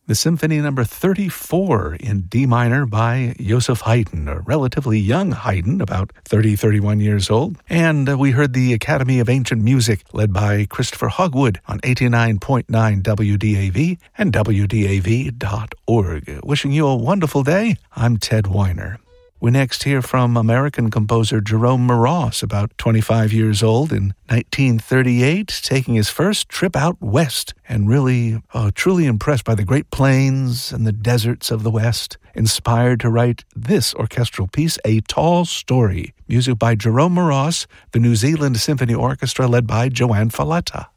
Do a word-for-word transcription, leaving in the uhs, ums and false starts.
the Symphony Number thirty-four in D minor by Joseph Haydn, a relatively young Haydn, about thirty, thirty-one years old. And uh, we heard the Academy of Ancient Music, led by Christopher Hogwood on eighty-nine point nine W D A V and W D A V dot org. Wishing you a wonderful day. I'm Ted Weiner. We next hear from American composer Jerome Moross, about twenty-five years old, in nineteen thirty-eight, taking his first trip out west and really, oh, truly impressed by the great plains and the deserts of the West, inspired to write this orchestral piece, A Tall Story. Music by Jerome Moross, the New Zealand Symphony Orchestra led by Joanne Falletta.